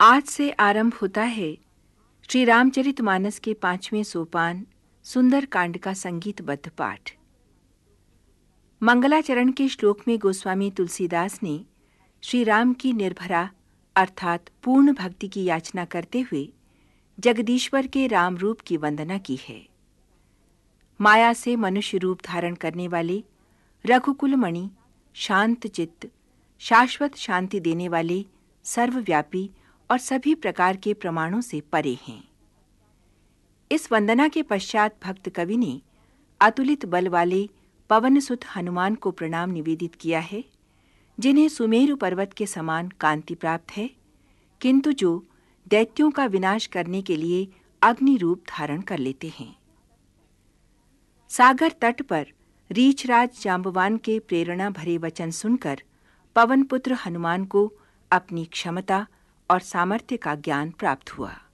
आज से आरंभ होता है श्री रामचरितमानस के 5वें सोपान सुंदर कांड का संगीतबद्ध पाठ। मंगलाचरण के श्लोक में गोस्वामी तुलसीदास ने श्री राम की निर्भरा अर्थात पूर्ण भक्ति की याचना करते हुए जगदीश्वर के राम रूप की वंदना की है। माया से मनुष्य रूप धारण करने वाले रघुकुल मणि, शांत चित्त, शाश्वत शांति देने वाले, सर्वव्यापी और सभी प्रकार के प्रमाणों से परे हैं। इस वंदना के पश्चात भक्त कवि ने अतुलित बल वाले पवनसुत हनुमान को प्रणाम निवेदित किया है, जिन्हें सुमेरु पर्वत के समान कांति प्राप्त है, किंतु जो दैत्यों का विनाश करने के लिए अग्नि रूप धारण कर लेते हैं। सागर तट पर रीछराज जांबवान के प्रेरणा भरे वचन सुनकर पवनपुत्र हनुमान को अपनी क्षमता और सामर्थ्य का ज्ञान प्राप्त हुआ।